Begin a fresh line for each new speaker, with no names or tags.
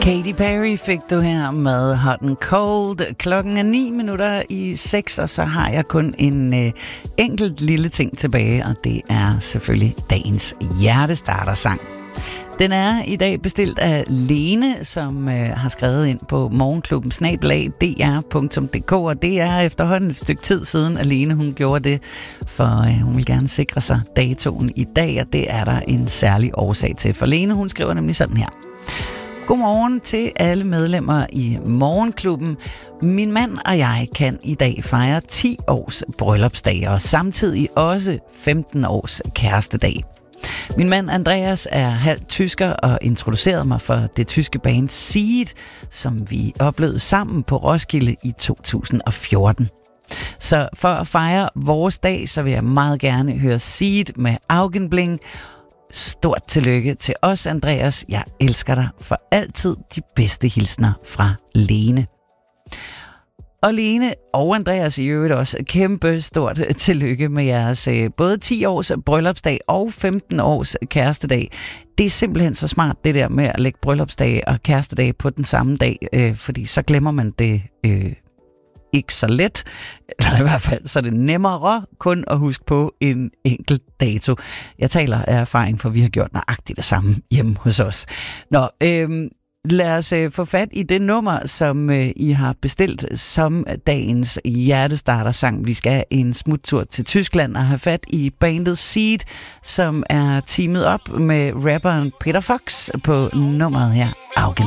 Katy Perry fik du her med Hot and Cold. Klokken er 9:09, og så har jeg kun en enkelt lille ting tilbage, og det er selvfølgelig dagens hjertestartersang. Den er i dag bestilt af Lene, som har skrevet ind på morgenklubben@dr.dk, og det er efterhånden et stykke tid siden, at Lene hun gjorde det, for hun vil gerne sikre sig datoen i dag, og det er der en særlig årsag til. For Lene hun skriver nemlig sådan her. Godmorgen til alle medlemmer i Morgenklubben. Min mand og jeg kan i dag fejre 10 års bryllupsdag og samtidig også 15 års kærestedag. Min mand Andreas er halvt tysker og introducerede mig for det tyske band Seed, som vi oplevede sammen på Roskilde i 2014. Så for at fejre vores dag, så vil jeg meget gerne høre Seed med Augenbling. Stort tillykke til os, Andreas. Jeg elsker dig for altid. De bedste hilsner fra Lene. Og Lene og Andreas i øvrigt også kæmpe stort tillykke med jeres både 10 års bryllupsdag og 15 års kærestedag. Det er simpelthen så smart, det der med at lægge bryllupsdag og kærestedag på den samme dag, fordi så glemmer man det ikke så let, eller i hvert fald så er det nemmere kun at huske på en enkelt dato. Jeg taler af erfaring, for vi har gjort nøjagtigt det samme hjemme hos os. Nå, lad os få fat i det nummer, som I har bestilt som dagens hjertestartersang. Vi skal have en smuttur til Tyskland og have fat i bandet Seed, som er teamet op med rapperen Peter Fox på nummeret her, Augen.